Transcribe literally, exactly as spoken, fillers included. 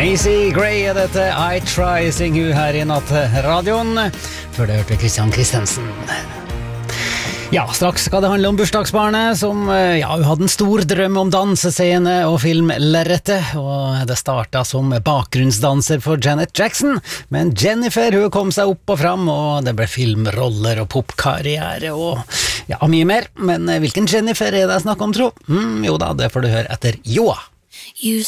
Macy Gray er dette I Try Sing You her i nattradioen. Før det hørte vi Christian Christensen. Ja, straks skal det handle om bursdagsbarnet som ja, hun hadde en stor drøm om dansescene og filmlerrete, og det startet som bakgrunnsdanser for Janet Jackson, men Jennifer hun kom seg opp og fram, og det ble filmroller og popkarriere og ja, mye mer. Men hvilken Jennifer er det jeg snakker om, tro? Mm, jo da, det får du høre etter Joa. You